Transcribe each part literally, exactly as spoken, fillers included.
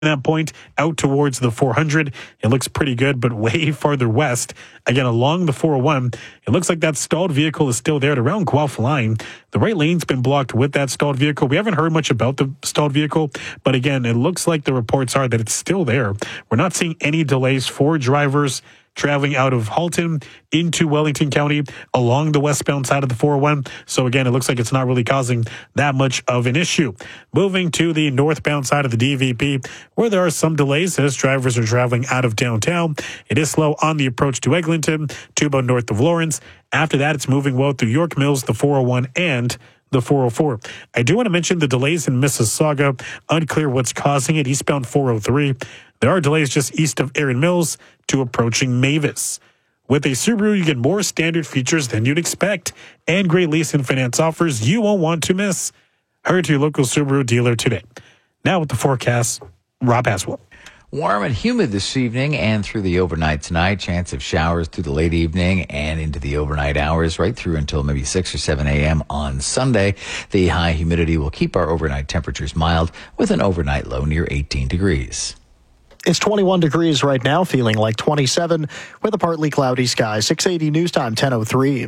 that point out towards the four hundred. It looks pretty good, but way farther west, again, along the four oh one, it looks like that stalled vehicle is still there at around Guelph line. The right lane's been blocked with that stalled vehicle. We haven't heard much about the stalled vehicle, but again, it looks like the reports are that it's still there. We're not seeing any delays for drivers traveling out of Halton into Wellington County along the westbound side of the four oh one. So again, it looks like it's not really causing that much of an issue. Moving to the northbound side of the D V P, where there are some delays as drivers are traveling out of downtown. It is slow on the approach to Eglinton, to about north of Lawrence. After that, it's moving well through York Mills, the four oh one, and the four oh four. I do want to mention the delays in Mississauga. Unclear what's causing it. Eastbound four oh three. There are delays just east of Erin Mills to approaching Mavis. With a Subaru, you get more standard features than you'd expect and great lease and finance offers you won't want to miss. Hurry to your local Subaru dealer today. Now with the forecast, Rob Haswell. Warm and humid this evening and through the overnight tonight. Chance of showers through the late evening and into the overnight hours, right through until maybe six or seven a.m. on Sunday. The high humidity will keep our overnight temperatures mild with an overnight low near eighteen degrees. It's twenty-one degrees right now, feeling like twenty-seven with a partly cloudy sky. six eighty News Time, ten oh three.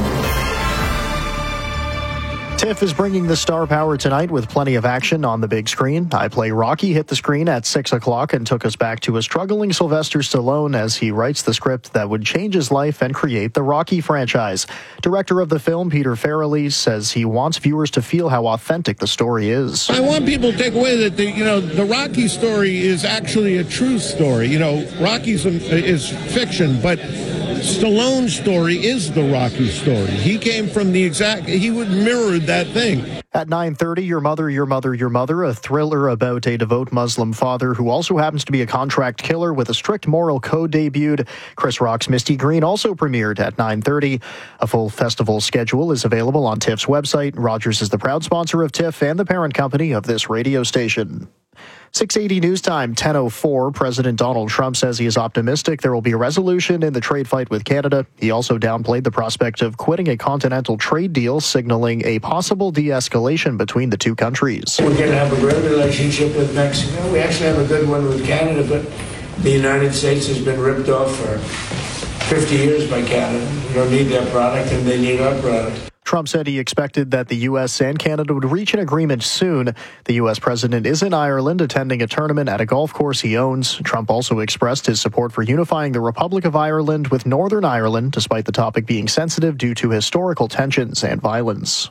TIFF is bringing the star power tonight with plenty of action on the big screen. I Play Rocky hit the screen at six o'clock and took us back to a struggling Sylvester Stallone as he writes the script that would change his life and create the Rocky franchise. Director of the film, Peter Farrelly, says he wants viewers to feel how authentic the story is. I want people to take away that the, you know, the Rocky story is actually a true story. You know, Rocky's is fiction, but Stallone's story is the Rocky story. He came from the exact, he would mirror that thing. At nine thirty, Your Mother, Your Mother, Your Mother, a thriller about a devout Muslim father who also happens to be a contract killer with a strict moral code debuted. Chris Rock's Misty Green also premiered at nine thirty. A full festival schedule is available on TIFF's website. Rogers is the proud sponsor of TIFF and the parent company of this radio station. six eighty News Time, ten oh four. President Donald Trump says he is optimistic there will be a resolution in the trade fight with Canada. He also downplayed the prospect of quitting a continental trade deal, signaling a possible de-escalation between the two countries. We're going to have a great relationship with Mexico. We actually have a good one with Canada, but the United States has been ripped off for fifty years by Canada. We don't need their product, and they need our product. Trump said he expected that the U S and Canada would reach an agreement soon. The U S president is in Ireland attending a tournament at a golf course he owns. Trump also expressed his support for unifying the Republic of Ireland with Northern Ireland, despite the topic being sensitive due to historical tensions and violence.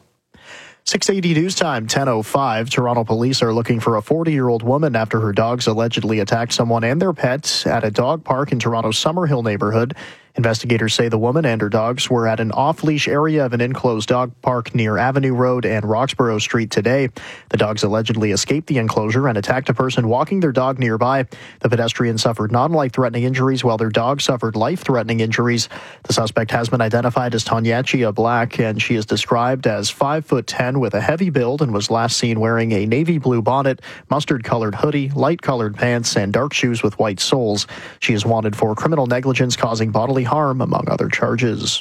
six eighty News Time, ten oh five. Toronto police are looking for a forty-year-old woman after her dogs allegedly attacked someone and their pets at a dog park in Toronto's Summerhill neighborhood. Investigators say the woman and her dogs were at an off-leash area of an enclosed dog park near Avenue Road and Roxborough Street today. The dogs allegedly escaped the enclosure and attacked a person walking their dog nearby. The pedestrian suffered non-life-threatening injuries while their dog suffered life-threatening injuries. The suspect has been identified as Tanyachia Black, and she is described as five foot ten with a heavy build and was last seen wearing a navy blue bonnet, mustard-colored hoodie, light-colored pants, and dark shoes with white soles. She is wanted for criminal negligence causing bodily harm, among other charges.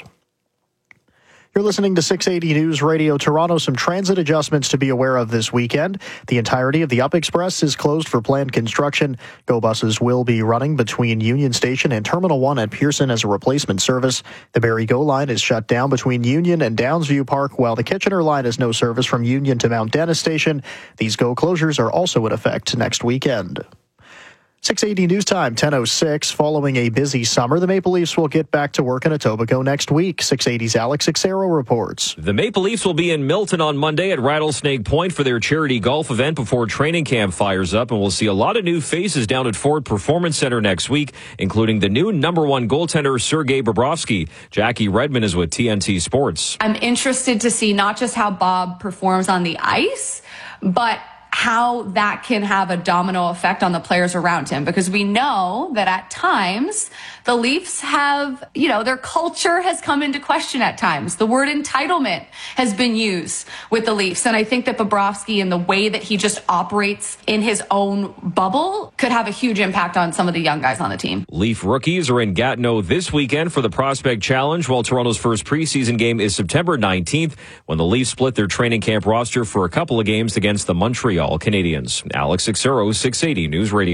You're listening to six eighty News Radio Toronto. Some transit adjustments to be aware of this weekend. The entirety of the Up Express is closed for planned construction. Go buses will be running between Union Station and Terminal one at Pearson as a replacement service. The Barrie Go line is shut down between Union and Downsview Park, while the Kitchener line has no service from Union to Mount Dennis Station. These Go closures are also in effect next weekend. six eighty News Time, ten oh six. Following a busy summer, the Maple Leafs will get back to work in Etobicoke next week. six eighty's Alex Xero reports. The Maple Leafs will be in Milton on Monday at Rattlesnake Point for their charity golf event before training camp fires up, and we'll see a lot of new faces down at Ford Performance Center next week, including the new number one goaltender, Sergei Bobrovsky. Jackie Redmond is with T N T Sports. I'm interested to see not just how Bob performs on the ice, but how that can have a domino effect on the players around him, because we know that at times the Leafs have, you know, their culture has come into question at times. The word entitlement has been used with the Leafs. And I think that Bobrovsky and the way that he just operates in his own bubble could have a huge impact on some of the young guys on the team. Leaf rookies are in Gatineau this weekend for the Prospect Challenge, while Toronto's first preseason game is September nineteenth, when the Leafs split their training camp roster for a couple of games against the Montreal Montreal Canadiens. Alex Xero, six eighty News Radio.